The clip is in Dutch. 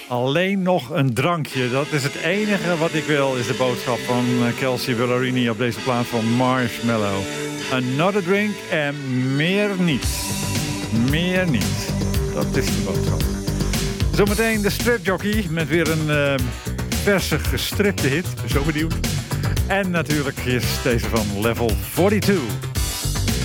Alleen nog een drankje. Dat is het enige wat ik wil, is de boodschap van Kelsey Ballerini op deze plaat van Marshmello. Another drink en meer niet. Meer niet. Dat is de boodschap. Zometeen de stripjockey met weer een verse gestripte hit. Zo benieuwd. En natuurlijk is deze van Level 42.